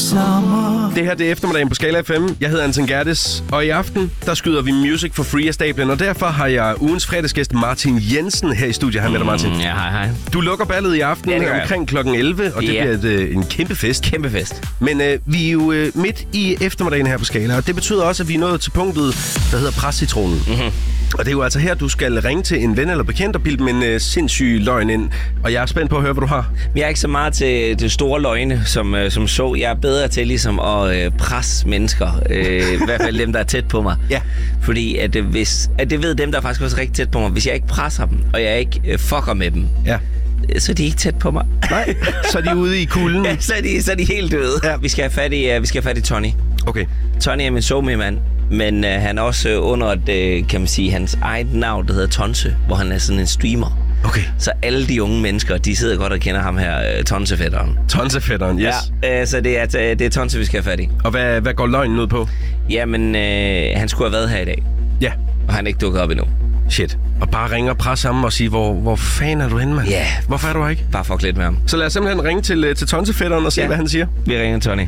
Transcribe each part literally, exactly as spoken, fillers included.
sommer. Det her det er eftermiddagen på Skala F M. Jeg hedder Anton Gerdes, og i aften der skyder vi Music for Free af stablen, og derfor har jeg ugens fredagsgæst Martin Jensen her i studiet. Hej med dig, Martin. Mm, ja, hej, hej. Du lukker ballet i aften ja, omkring klokken elleve, og det ja. bliver et, øh, en kæmpe fest. Kæmpe fest. Men øh, vi er jo øh, midt i eftermiddagen her på Skala, og det betyder også, at vi er nået til punktet, der hedder Prescitronen. Mm-hmm. Og det er jo altså her, du skal ringe til en ven eller bekendt og bilde dem en øh, sindssyg løgn ind. Og jeg er spændt på at høre, hvad du har. Jeg er ikke så meget til det store løgne, som, øh, som så. Jeg er bedre til ligesom at øh, presse mennesker. Øh, I hvert fald dem, der er tæt på mig. Ja. Fordi at, øh, hvis, at det ved dem, der er faktisk også rigtig tæt på mig. Hvis jeg ikke presser dem, og jeg ikke øh, fucker med dem, Ja. så er de ikke tæt på mig. Nej, så er de ude i kulden. Ja, så er de, så er de helt døde. Ja. Vi skal have fat i, uh, vi skal have fat i Tony. Okay. Tony er min somi-mand, men uh, han er også uh, under et, uh, kan man sige, hans eget navn, der hedder Tonse, hvor han er sådan en streamer. Okay. Så alle de unge mennesker, de sidder godt og kender ham her, uh, Tonsefætteren. Tonsefætteren, yes. Ja, uh, så det er, uh, det er Tonse, vi skal have fat i. Og hvad, hvad går løgnen ud på? Jamen, uh, han skulle have været her i dag, Ja. og han er ikke dukket op endnu. Shit. Og bare ringe og presse ham og sige, hvor, hvor fanden er du henne, mand? Ja. Yeah. Hvorfor er du her ikke? Bare fuck lidt med ham. Så lad os simpelthen ringe til, til Tonsefætteren og se, Ja. hvad han siger. Vi ringer Tony.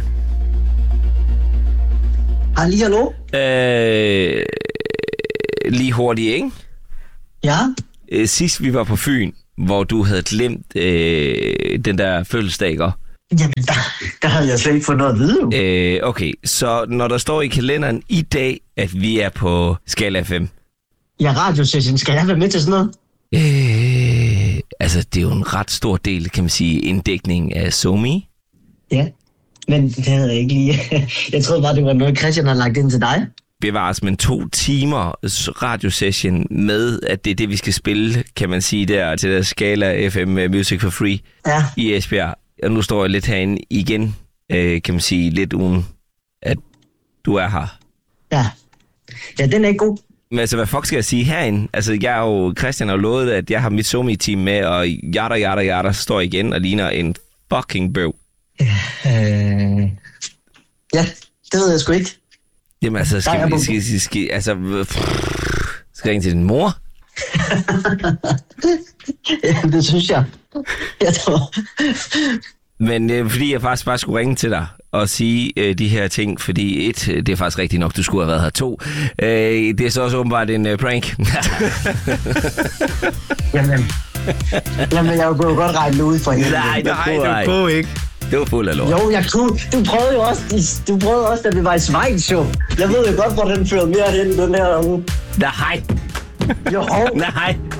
Halli, hallo? Øh, lige hurtigt, ikke? Ja? Øh, sidst vi var på Fyn, hvor du havde glemt øh, den der fødselsdag, ikke? Jamen, der, der havde jeg slet ikke fået noget at vide. jo. Øh, okay, så når der står i kalenderen i dag, at vi er på Skala F M. Ja, radiosession. Skal jeg være med til sådan noget? Øh, altså, det er jo en ret stor del, kan man sige, inddækning af Somi. Ja. Men det havde jeg ikke lige. Jeg troede bare, det var noget, Christian har lagt ind til dig. Bevares, men to timer radiosession med, at det er det, vi skal spille, kan man sige, der til der Skala F M Music for Free Ja. i Esbjerg. Og nu står jeg lidt herinde igen, øh, kan man sige, lidt uden, at du er her. Ja. Ja, den er ikke god. Men altså, hvad fuck skal jeg sige herinde? Altså, jeg er jo, Christian har lovet, at jeg har mit Somi-team med, og jada, jada, jada, står igen og ligner en fucking bøv. Øh... Ja, det ved jeg sgu ikke. Jamen altså, Der skal er vi, på- skal, skal, skal, altså, pff, skal jeg ringe til din mor? Ja, det synes jeg. Jeg tror... Men øh, fordi jeg faktisk bare skulle ringe til dig og sige øh, de her ting, fordi et, det er faktisk rigtigt nok, du skulle have været her. To, øh, det er så også åbenbart en øh, prank. Jamen... Jamen, jeg kunne jo godt regne det ud for hende. Nej, det Nej, kunne det jeg går ikke. Det var fuld af lort. Jo, jeg kunne. Du prøvede jo også, du prøvede også, da vi var i Schweiz, jo. Jeg ved jo godt, hvor den førte mere hen, den her unge. Nej, Jo, nej.